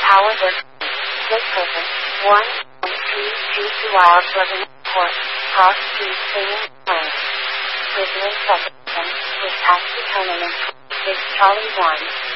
However, this person, 1.32 Wild Southern Court, Cross Street, Singing Lane. Prisoner Second, with tax determinant 6 Charlie 1.